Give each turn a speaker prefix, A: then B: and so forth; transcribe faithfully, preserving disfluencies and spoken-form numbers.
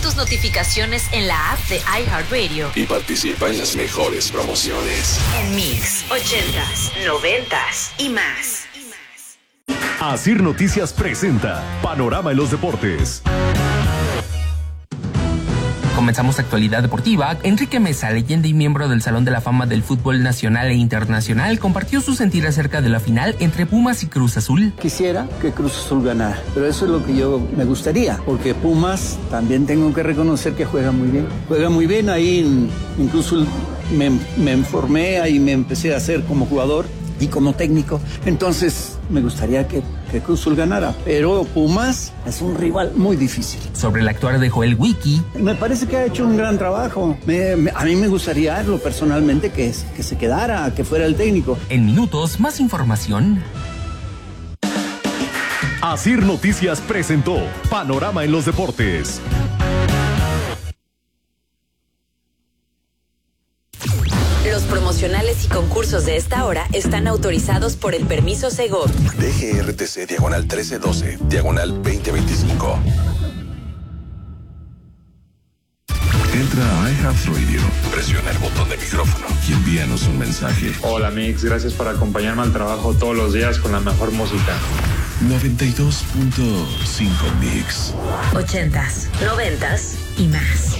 A: tus notificaciones en la app de iHeartRadio
B: y participa en las mejores promociones.
A: En Mix, ochentas, noventas y más.
C: Asir Noticias presenta Panorama en los Deportes.
D: Comenzamos actualidad deportiva. Enrique Meza, leyenda y miembro del Salón de la Fama del Fútbol Nacional e Internacional, compartió su sentir acerca de la final entre Pumas y Cruz Azul.
E: Quisiera que Cruz Azul ganara, pero eso es lo que yo me gustaría, porque Pumas también tengo que reconocer que juega muy bien. Juega muy bien, ahí incluso me, me informé, ahí me empecé a hacer como jugador y como técnico. Entonces me gustaría que, que Cruz Azul ganara, pero Pumas es un rival muy difícil.
D: Sobre el actuar de Joel Wiki,
E: me parece que ha hecho un gran trabajo. Me, me, a mí me gustaría, lo personalmente, que, que se quedara, que fuera el técnico.
D: En minutos, más información.
C: Asir Noticias presentó Panorama en los Deportes.
A: Los promocionales y concursos de esta hora están autorizados por el permiso Segov.
B: D G R T C diagonal trece doce, diagonal veinte veinticinco. Entra a iHeartRadio, presiona el botón de micrófono y envíanos un mensaje.
F: Hola Mix, gracias por acompañarme al trabajo todos los días con la mejor música.
B: noventa y dos punto cinco Mix.
A: Ochentas, noventas y más.